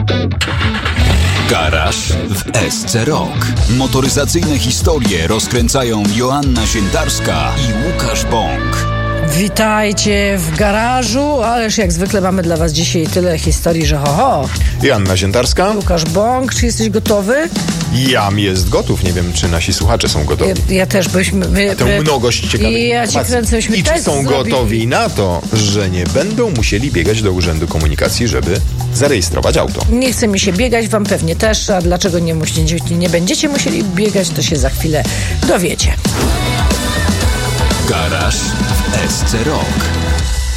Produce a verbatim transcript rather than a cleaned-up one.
Garaż w S C Rock. Motoryzacyjne historie rozkręcają Joanna Siętarska i Łukasz Bąk. Witajcie w garażu, ależ jak zwykle mamy dla was dzisiaj tyle historii, że ho ho. Joanna Siętarska. Łukasz Bąk, czy jesteś gotowy? Jam jest gotów, nie wiem, czy nasi słuchacze są gotowi. Ja, ja też byśmy... My, Tę my, mnogość ciekawych I ja ci informacji. kręcę, byśmy I czy test są zrobili. gotowi na to, że nie będą musieli biegać do Urzędu Komunikacji, żeby zarejestrować auto? Nie chce mi się biegać, wam pewnie też, a dlaczego nie, musicie, nie będziecie musieli biegać, to się za chwilę dowiecie. Garaż w S C Rock.